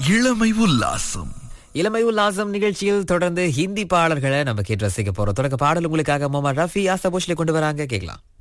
இளமை உல்லாசம். இளமை உல்லாசம் நிகழ்ச்சியில் தொடர்ந்து ஹிந்தி பாடல்களை நம்ம கேட்டு ரசிக்க போறோம். தொடக்க பாடல் உங்களுக்காக மொஹம்மத் ரஃபி ஆசா போஷ்லே கொண்டு வராங்க, கேட்கலாம்.